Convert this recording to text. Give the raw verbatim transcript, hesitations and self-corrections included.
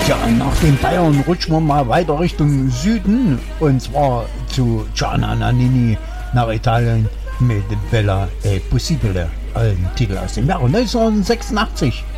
Ja, nach den Bayern rutschen wir mal weiter Richtung Süden und zwar zu Gianna Nannini nach Italien mit Bella e Possibile, ein Titel aus dem Jahre neunzehnhundertsechsundachtzig.